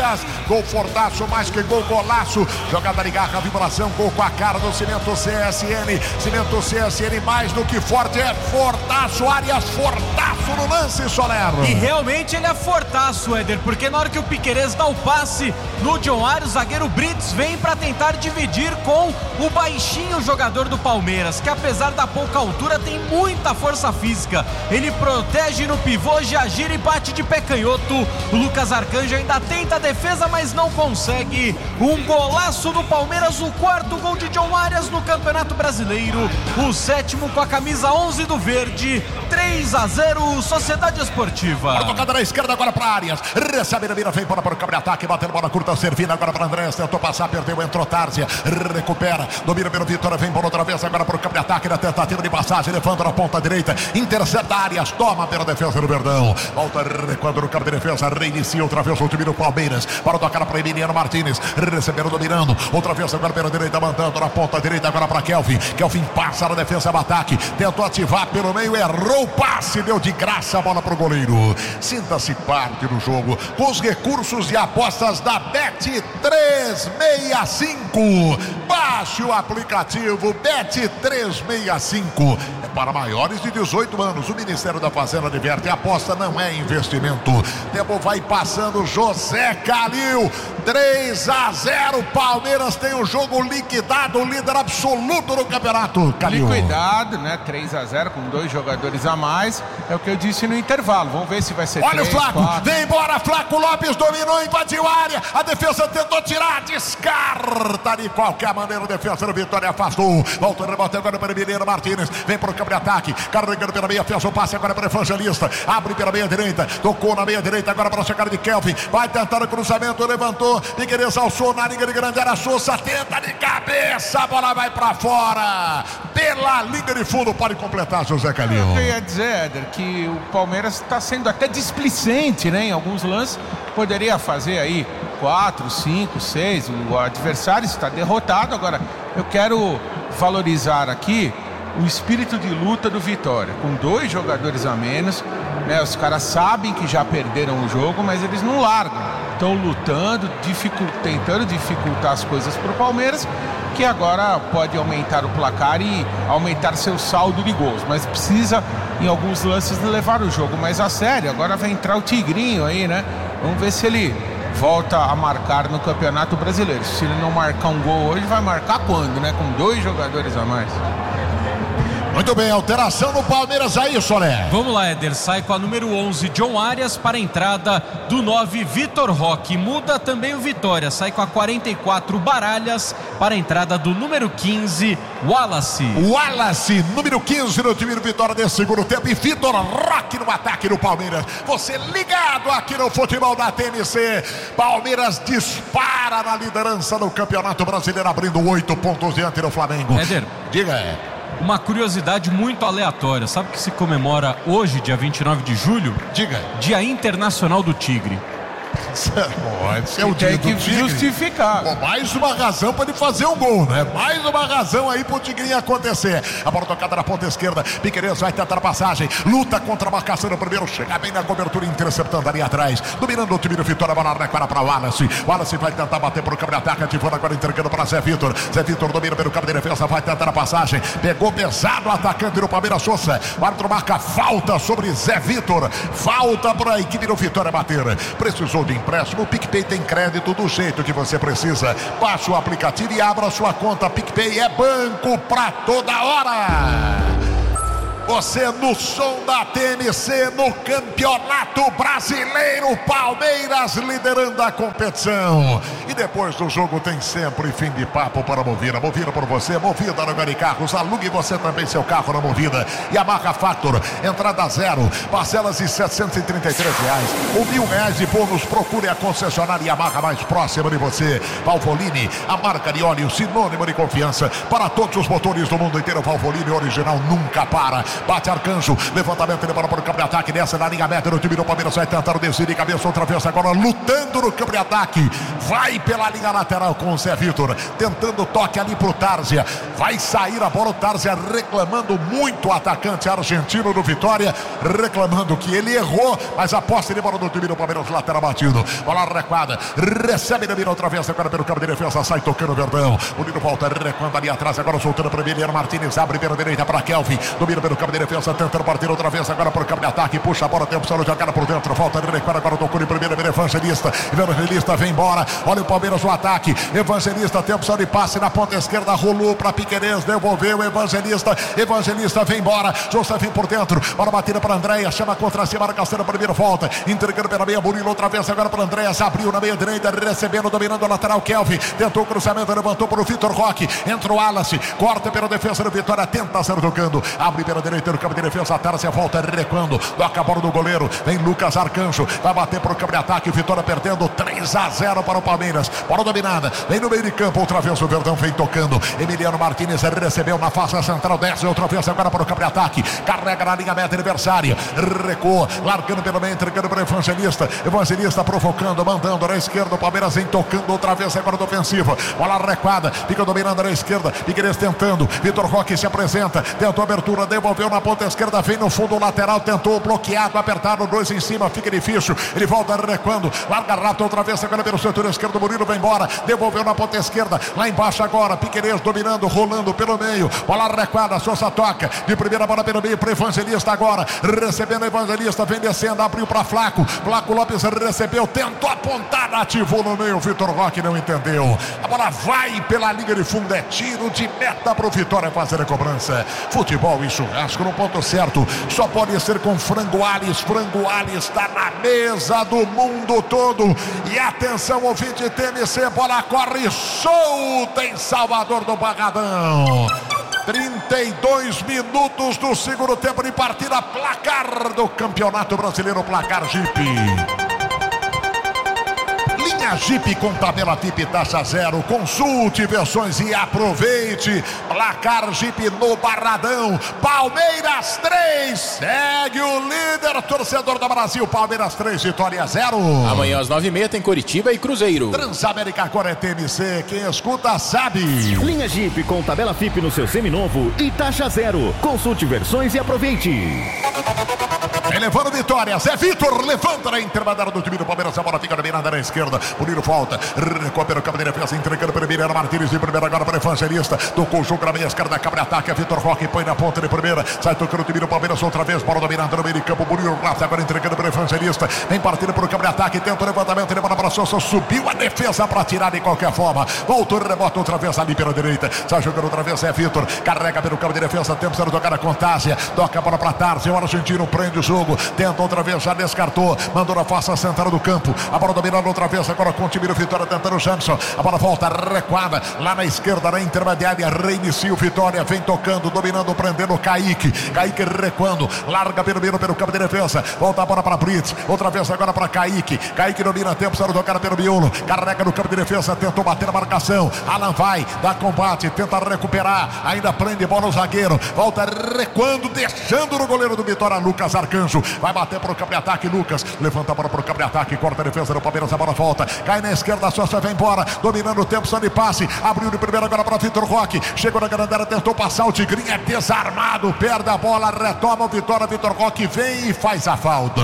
Arias. Gol fortaço, mais que gol, golaço. Jogada de garra, vibração, gol com a cara do Cimento CSN. Cimento CSN mais do que forte, é fortaço. Arias, fortaço no lance, Soler. E realmente ele é fortaço, Éder, porque na hora que o Piquerez dá o passe no John Arias, o zagueiro Brits vem para tentar dividir com o baixinho jogador do Palmeiras, que apesar da pouca altura tem muita força física. Ele protege no pivô, já gira e bate de pé canhoto. O Lucas Arcanjo ainda tenta a defesa, mas não consegue. Um golaço do Palmeiras, o quarto gol de John Arias no Campeonato Brasileiro, o sétimo com a camisa 11 do verde. 3-0, Sociedade Esportiva. A tocada na esquerda agora para Arias, recebe na mira, vem para o campo de ataque, batendo bola curta, servindo agora para Andrés, tentou passar, perdeu, entrou Tárzia, recupera, domina pelo Vitória, vem por outra vez agora para o campo de ataque, na tentativa de passagem, levando na ponta direita, intercepta Arias, toma pela defesa do Verdão, volta recuando no campo de defesa, reinicia outra vez o time do Palmeiras, para tocar para Emiliano Martínez, recebendo, dominando, outra vez agora pela direita, mandando na ponta direita agora para Kelvin passa na defesa do ataque, tentou ativar pelo meio, errou o passe, deu de graça a bola para o goleiro. Sinta-se parte do jogo com os recursos e apostas da Bet365. Baixe o aplicativo Bet365. É para maiores de 18 anos. O Ministério da Fazenda adverte: a aposta não é investimento. Tempo vai passando. José Calil, 3-0. Palmeiras tem o jogo liquidado, o líder absoluto do campeonato. Calil. Liquidado, né? 3-0 com 2 jogadores a mais. É o que eu disse no intervalo. Vamos ver se vai ser. Olha 3, o Flaco, 4. vem embora, Flaco Lopes dominou, invadiu a área, a defesa tentou tirar, descarta de qualquer maneira, o defesa do Vitória afastou, volta a rebote agora para o Emiliano Martínez, vem para o campo de ataque, carregando pela meia, fez o passe agora para o Evangelista, abre pela meia direita, tocou na meia direita agora para a chegada de Kelvin, vai tentar o cruzamento, levantou, Piquerez alçou na linha de grande área, Sousa tenta de cabeça, a bola vai para fora, pela linha de fundo, pode completar, José Calil. Eu ia dizer, Éder, que o Palmeiras está sendo até displicente, né? Em alguns lances, poderia fazer aí 4, 5, 6, o adversário está derrotado. Agora, eu quero valorizar aqui o espírito de luta do Vitória, com 2 jogadores a menos, né? Os caras sabem que já perderam o jogo, mas eles não largam, estão lutando, tentando dificultar as coisas para o Palmeiras, que agora pode aumentar o placar e aumentar seu saldo de gols, mas precisa em alguns lances levar o jogo mais a sério. Agora vai entrar o Tigrinho aí, né? Vamos ver se ele volta a marcar no Campeonato Brasileiro. Se ele não marcar um gol hoje, vai marcar quando, né? Com 2 jogadores a mais. Muito bem, alteração no Palmeiras aí, Soler. Vamos lá, Éder, sai com a número 11, John Arias, para a entrada do 9, Vitor Roque. Muda também o Vitória, sai com a 44, Baralhas, para a entrada do número 15, Wallace. Wallace, número 15 no time do Vitória desse segundo tempo, e Vitor Roque no ataque do Palmeiras. Você ligado aqui no futebol da TMC. Palmeiras dispara na liderança do Campeonato Brasileiro, abrindo 8 pontos diante do Flamengo. Éder, diga. Uma curiosidade muito aleatória. Sabe que se comemora hoje, dia 29 de julho? Diga. Dia Internacional do Tigre. Esse é o dia tem do que Tigre. Justificar. Pô, mais uma razão para ele fazer um gol, né? Mais uma razão aí pro Tigrinho acontecer. A bola tocada na ponta esquerda, Piquerez vai tentar a passagem, luta contra a marcação no primeiro, chega bem na cobertura, interceptando ali atrás, dominando o time do Vitória, bola na cara para Wallace. Wallace vai tentar bater pro campo de ataque, ativando agora, entregando para Zé Vitor. Zé Vitor domina pelo campo de defesa, vai tentar a passagem, pegou pesado o atacante do Palmeiras, Sousa. O árbitro marca falta sobre Zé Vitor, falta para a equipe do Vitória bater. Precisou de empréstimo, o PicPay tem crédito do jeito que você precisa. Baixe o aplicativo e abra sua conta. PicPay é banco pra toda hora. Você no som da TMC, no Campeonato Brasileiro, Palmeiras liderando a competição. E depois do jogo tem sempre fim de papo para a Movida. Movida por você, Movida no Gari Carros. Alugue você também seu carro na Movida. Yamaha Factor, entrada 0, parcelas de R$733 ou R$1.000 de bônus. Procure a concessionária Yamaha mais próxima de você. Valvoline, a marca de óleo, sinônimo de confiança para todos os motores do mundo inteiro. Valvoline original nunca para. Bate Arcanjo, levantamento, ele bola para o campo de ataque, desce na linha média do time do Palmeiras, vai tentar o descer de cabeça outra vez agora, lutando no campo de ataque, vai pela linha lateral com o Zé Vitor, tentando toque ali pro Tárzia, vai sair a bola, o Tárzia reclamando muito, o atacante argentino do Vitória, reclamando que ele errou, mas a posse de bola do time do Palmeiras, lateral batido, bola recuada, recebe na mira outra vez, agora pelo campo de defesa, sai tocando o Verdão, o Nino volta, recuando ali atrás, agora soltando para Emiliano Martínez, abre pela direita para Kelvin, domina pelo campo de defesa, tentando partir outra vez, agora para o campo de ataque, puxa a bola, tem opção de jogar por dentro, volta, recuada, agora tocou de primeira, Evangelista vem embora, olha o Palmeiras no ataque, Evangelista tem opção de passe na ponta esquerda, rolou para Piquerez, devolveu, Evangelista vem embora, José vem por dentro, bola batida para Andréia, chama contra cima, marcação na primeira volta, entregando pela meia, Murilo outra vez, agora para Andréia, abriu na meia direita, recebendo, dominando a lateral, Kelvin, tentou o cruzamento, levantou para o Vitor Roque, entra o Wallace, corta pela defesa do Vitória, tenta ser tocando, abre pela direita no campo de defesa, a Tárcia volta recuando, toca a bola do goleiro, vem Lucas Arcanjo, vai bater para o campo de ataque, Vitória perdendo 3-0 para o Palmeiras, bola dominada, vem no meio de campo, outra vez o Verdão vem tocando, Emiliano Martínez recebeu na face central, desce outra vez agora para o campo de ataque, carrega na linha meta adversária, recuou, largando pelo meio, entregando para o Evangelista provocando, mandando na esquerda, o Palmeiras vem tocando outra vez agora do ofensivo, bola recuada, fica dominando na esquerda, Piquerez tentando, Vitor Roque se apresenta, tentou a abertura, devolveu na ponta esquerda, vem no fundo lateral, tentou bloqueado, apertado, dois em cima, fica difícil, ele volta recuando, larga rápido outra vez, agora pelo setor esquerdo, Murilo vai embora, devolveu na ponta esquerda, lá embaixo agora, Piquerez dominando, rolando pelo meio, bola recuada, Sousa toca, de primeira bola pelo meio, para Evangelista agora, recebendo Evangelista, vem descendo, abriu para Flaco Lopes recebeu, tentou apontar, ativou no meio, Vitor Roque não entendeu, a bola vai pela linha de fundo, é tiro de meta para o Vitória fazer a cobrança, futebol e churrasco no ponto certo, só pode ser com Frango Alves está na mesa do mundo todo, e atenção ouvinte TMC, bola corre solta em Salvador do Barradão, 32 minutos do segundo tempo de partida, placar do Campeonato Brasileiro, placar Jeep. Linha Jeep com tabela VIP taxa zero, consulte versões e aproveite, placar Jeep no Barradão, Palmeiras 3, segue o líder, torcedor do Brasil, Palmeiras 3, Vitória 0. Amanhã às 9h30 tem Coritiba e Cruzeiro. Transamérica agora é TMC, quem escuta sabe. Linha Jeep com tabela FIP no seu seminovo e taxa zero, consulte versões e aproveite. Elevando Vitória, Zé Vitor levanta na intermediária do time do Palmeiras, a bola fica dominada na esquerda, Murilo volta, recupera o campo de defesa, entregando para Emiliano Martínez de primeira agora para o Evangelista, tocou o jogo na meia esquerda, cabe ataque, a Vitor Roque põe na ponta de primeira, sai tocando o time do Palmeiras outra vez, bola dominada no meio de campo, Murilo Rafa agora entregando para o Evangelista, vem partindo para o campo de ataque, tenta o levantamento, ele bola para Sousa, subiu a defesa para tirar de qualquer forma, voltou e rebota outra vez ali pela direita, sai jogando outra vez, Zé Vitor, carrega pelo campo de defesa, tempo sendo tocada com Tárzia, toca a bola para Tárzia, o argentino prende o jogo, tenta outra vez, já descartou, mandou na face central do campo, a bola dominando outra vez, agora com o time do Vitória tentando o Jameson, a bola volta recuada, lá na esquerda, na intermediária, reinicia o Vitória, vem tocando, dominando, prendendo o Kaique recuando, larga pelo meio, pelo campo de defesa, volta a bola para Brits, outra vez agora para Kaique domina tempo, sendo tocada pelo miolo, carrega no campo de defesa, tentou bater a marcação, Alan vai, dá combate, tenta recuperar, ainda prende bola o zagueiro, volta recuando, deixando no goleiro do Vitória, Lucas Arcanjo, vai bater para o campo de ataque, Lucas, levanta a bola para o campo de ataque, corta a defesa do Palmeiras, a bola volta, cai na esquerda, a Sousa vem embora, dominando o tempo, só de passe, abriu de primeira agora para Vitor Roque, chegou na grandela, tentou passar, o Tigrinho é desarmado, perde a bola, retoma o Vitória, Vitor Roque vem e faz a falta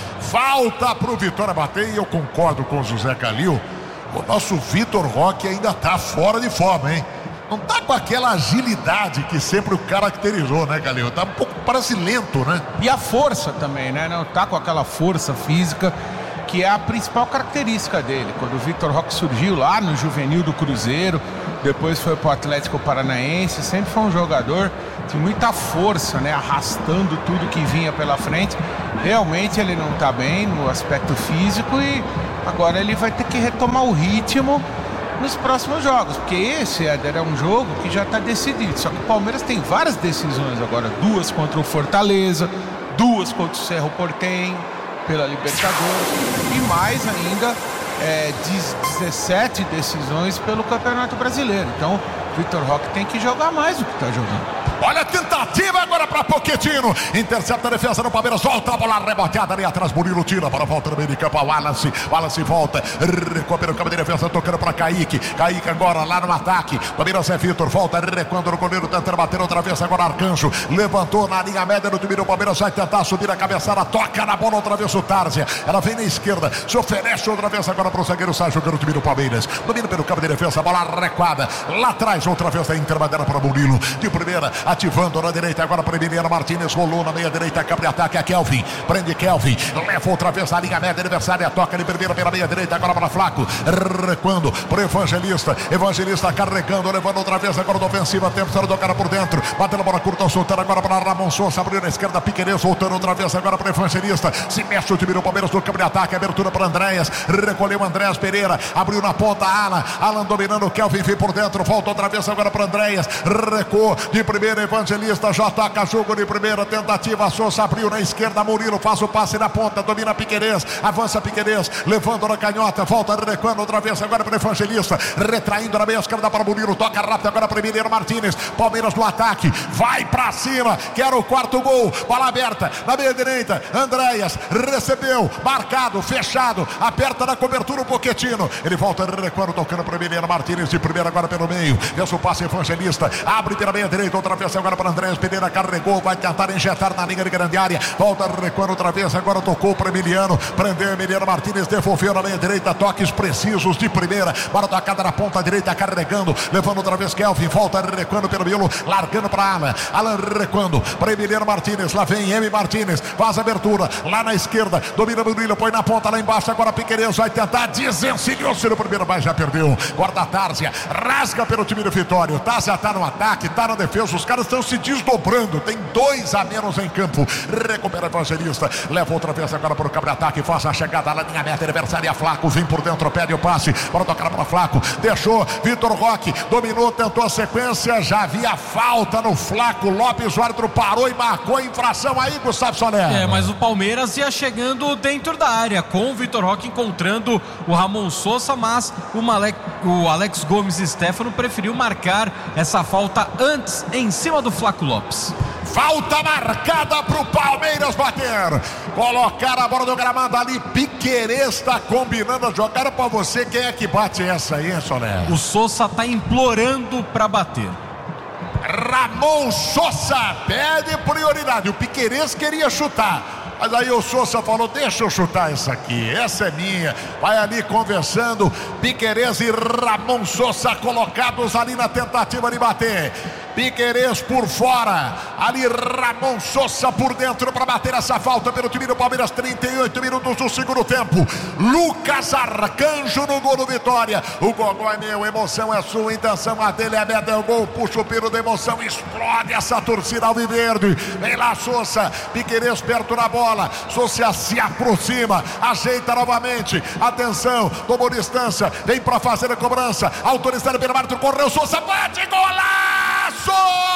para o Vitória bater, e eu concordo com o José Calil, o nosso Vitor Roque ainda está fora de forma, hein? Não tá com aquela agilidade que sempre o caracterizou, né, Calil? Tá um pouco, parece lento, né? E a força também, né? Não tá com aquela força física que é a principal característica dele. Quando o Vitor Roque surgiu lá no juvenil do Cruzeiro, depois foi pro Atlético Paranaense, sempre foi um jogador de muita força, né? Arrastando tudo que vinha pela frente. Realmente ele não tá bem no aspecto físico e agora ele vai ter que retomar o ritmo nos próximos jogos, porque esse, Éder, é um jogo que já está decidido, só que o Palmeiras tem várias decisões agora, 2 contra o Fortaleza, 2 contra o Cerro Porteño pela Libertadores e mais ainda 17 decisões pelo Campeonato Brasileiro. Então Vitor Roque tem que jogar mais do que está jogando. Olha a tentativa agora para Pochettino. Intercepta a defesa do Palmeiras. Volta a bola reboteada ali atrás. Murilo tira para a volta no meio de campo. Wallace volta. Recupera o campo de defesa. Tocando para Kaique. Kaique agora lá no ataque. Palmeiras é Vitor. Volta recuando no goleiro. Tentando bater outra vez. Agora Arcanjo. Levantou na linha média do time do Palmeiras. Vai tentar subir a cabeçada. Toca na bola outra vez o Tárzia. Ela vem na esquerda. Se oferece outra vez agora para o zagueiro. Sai jogando o time do Palmeiras. Domina pelo campo de defesa. Bola recuada. Lá atrás. Outra vez a intermediária para Murilo. De primeira. Ativando na direita. Agora para Emiliano Martínez. Rolou na meia direita. Câmbio de ataque. É Kelvin. Prende Kelvin. Leva outra vez a linha média. Adversária. Toca de primeira pela meia direita. Agora para Flaco. Recuando para o Evangelista. Evangelista carregando. Levando outra vez agora da ofensiva. Tempo do cara por dentro. Batendo a bola curta. Soltando agora para Ramon Sousa. Abriu na esquerda. Piquerez. Voltando outra vez agora para o Evangelista. Se mexe o time do Palmeiras no campo de ataque. Abertura para Andréas. Recolheu Andréas Pereira. Abriu na ponta. Alan dominando. Kelvin vem por dentro. Volta outra vez agora para Andréas. Recuou de primeira. Evangelista já ataca jogo de primeira. Tentativa. Sousa abriu na esquerda. Murilo faz o passe na ponta. Domina Piquerez. Avança Piquerez. Levando na canhota. Volta recuando outra vez agora para Evangelista. Retraindo na meia esquerda para Murilo. Toca rápido agora para Emiliano Martínez. Palmeiras no ataque. Vai para cima. Quer o quarto gol. Bola aberta na meia direita. Andréas recebeu. Marcado. Fechado. Aperta na cobertura o Pochettino. Ele volta recuando. Tocando para Emiliano Martínez. De primeira agora pelo meio. Pensa o passe Evangelista. Abre pela meia direita. Outra vez agora para Andréas Pereira. Carregou. Vai tentar injetar na linha de grande área. Volta recuando outra vez. Agora tocou para Emiliano. Prendeu Emiliano Martínez. Devolveu na meia direita. Toques precisos de primeira. Bola tocada na ponta direita. Carregando. Levando outra vez Kelvin. Volta recuando pelo miolo. Largando para Alan. Alan recuando para Emiliano Martínez. Lá vem M. Martínez. Faz a abertura. Lá na esquerda. Domina o Murilo. Põe na ponta lá embaixo. Agora Piquerez vai tentar. Desencilhou-se no primeiro, mas já perdeu. Guarda a Tárzia. Rasga pelo time do Vitória. Tárzia está no ataque. Está na defesa. Os caras estão se desdobrando. Tem 2 a menos em campo. Recupera Evangelista. Leva outra vez agora para o campo de ataque. Faz a chegada na linha meta. Adversária Flaco. Vem por dentro. Pede o passe. Bora tocar para Flaco. Deixou. Vitor Roque. Dominou. Tentou a sequência. Já havia falta no Flaco Lopes. O árbitro parou e marcou a infração aí, Gustavo Soler. Mas o Palmeiras ia chegando dentro da área. Com o Vitor Roque encontrando o Ramon Sousa. Mas o Alex Gomes Stefano preferiu marcar essa falta antes em cima do Flaco Lopes. Falta marcada para o Palmeiras bater. Colocar a bola do gramado ali. Piquerez está combinando a jogada para você. Quem é que bate essa aí, Soler? O Sousa está implorando para bater. Ramon Sousa pede prioridade. O Piquerez queria chutar. Mas aí o Sousa falou, deixa eu chutar essa aqui, essa é minha. Vai ali conversando, Piquerez e Ramon Sousa colocados ali na tentativa de bater. Piquerez por fora, ali Ramon Sousa por dentro para bater essa falta pelo time do Palmeiras. 38 minutos do segundo tempo. Lucas Arcanjo no gol do Vitória. O gol é meu, emoção é sua, intenção a dele é meta, é o gol, puxa o pino da emoção, explode essa torcida alviverde. Vem lá Sousa, Piquerez perto da bola, Sousa se aproxima, ajeita novamente, atenção, tomou distância, vem para fazer a cobrança, autorizado pelo árbitro, correu Sousa, bate, golaço!